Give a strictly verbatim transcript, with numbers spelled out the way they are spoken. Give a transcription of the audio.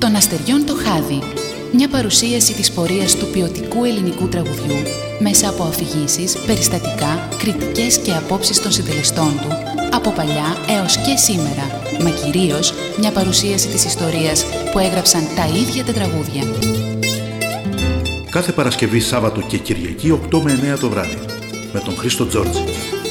Των αστεριών το χάδι. Μια παρουσίαση της πορείας του ποιοτικού ελληνικού τραγουδιού μέσα από αφηγήσεις, περιστατικά, κριτικές και απόψεις των συντελεστών του από παλιά έως και σήμερα, μα κυρίως μια παρουσίαση της ιστορίας που έγραψαν τα ίδια τα τραγούδια. Κάθε Παρασκευή, Σάββατο και Κυριακή οκτώ με εννέα το βράδυ με τον Χρήστο Τζόρτζη.